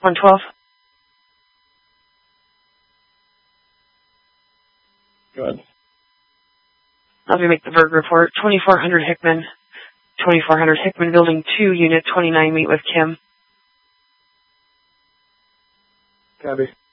112. Good. Let me make the Berg report. 2400 Hickman. 2400 Hickman, Building 2, Unit 29, meet with Kim. Copy.